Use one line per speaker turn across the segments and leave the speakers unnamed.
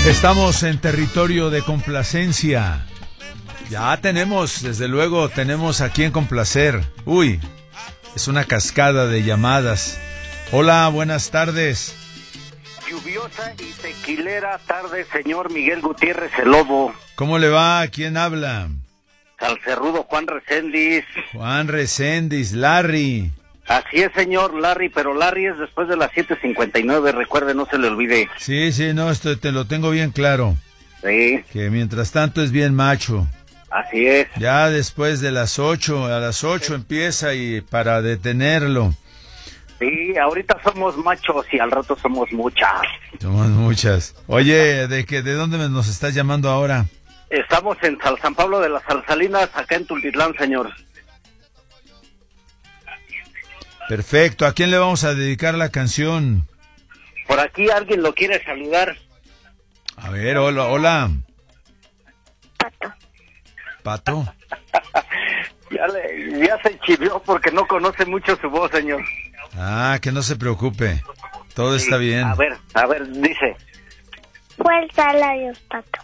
Estamos en territorio de complacencia. Ya tenemos, desde luego, tenemos a quien complacer. Uy, es una cascada de llamadas. Hola, buenas tardes.
Lluviosa y tequilera tarde, señor Miguel Gutiérrez el Lobo.
¿Cómo le va? ¿Quién habla?
Salcerrudo Juan Reséndiz.
Juan Reséndiz, Larry.
Así es, señor Larry, pero Larry es después de las 7:59, recuerde, no se le olvide.
Sí, no, esto te lo tengo bien claro.
Sí.
Que mientras tanto es bien macho.
Así es.
Ya después de las 8, a las 8 empieza y para detenerlo.
Sí, ahorita somos machos y al rato somos muchas.
Somos muchas. Oye, ¿de dónde nos estás llamando ahora?
Estamos en San Pablo de las Salsalinas, acá en Tultitlán, señor.
Perfecto. ¿A quién le vamos a dedicar la canción?
Por aquí alguien lo quiere saludar.
A ver, hola. ¿Pato?
Ya se chivió porque no conoce mucho su voz, señor.
Ah, que no se preocupe. Todo está bien.
A ver, dice.
Fuerza rayos, Pato.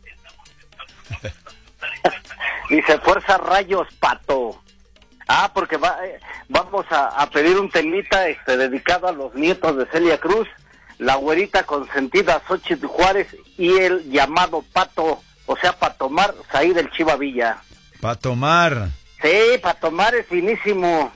Dice, fuerza rayos, Pato. Ah, porque vamos a pedir un temita dedicado a los nietos de Celia Cruz, la güerita consentida Xóchitl Juárez y el llamado Pato, o sea, Patomar Saí del Chiva Villa.
Patomar.
Sí, Patomar es finísimo.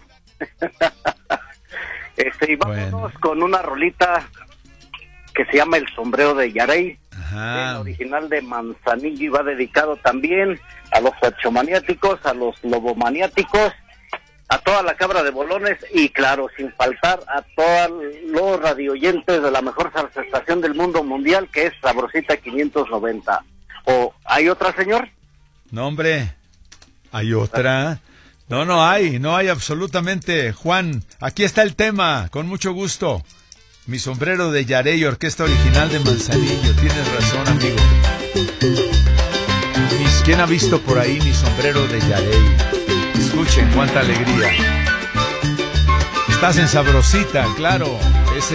Y vámonos con una rolita que se llama El Sombrero de Yarey.
Ajá.
El original de Manzanillo, y va dedicado también a los fachomaniáticos, a los lobomaniáticos, a toda la cabra de bolones y claro, sin faltar a todos los radioyentes de la mejor salsa estación del mundo mundial, que es Sabrosita 590. ¿O hay otra, señor?
No, hombre, ¿hay otra? No hay absolutamente. Juan, aquí está el tema, con mucho gusto. Mi sombrero de Yarey, orquesta original de Manzanillo. Tienes razón, amigo. ¿Quién ha visto por ahí mi sombrero de Yarey? Escuchen cuánta alegría. Estás en Sabrosita, claro.